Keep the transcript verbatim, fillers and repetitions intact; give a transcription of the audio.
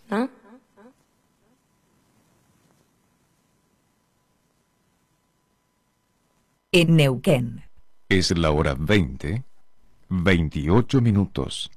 ¿no? En Neuquén. Es la hora veinte, veintiocho minutos.